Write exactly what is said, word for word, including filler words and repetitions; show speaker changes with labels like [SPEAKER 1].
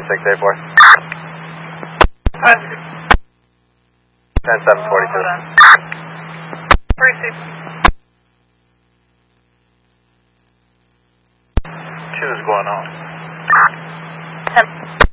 [SPEAKER 1] six eight four. ten seven forty-two.
[SPEAKER 2] Receive.
[SPEAKER 3] Shit is going on.
[SPEAKER 2] ten.